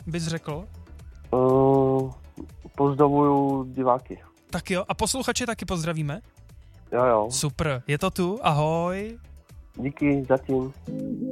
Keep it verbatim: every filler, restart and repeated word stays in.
bys řekl? Uh, pozdravuju diváky. Tak jo, a posluchače taky pozdravíme? Jo, jo. Super, je to tu, ahoj. Díky, zatím.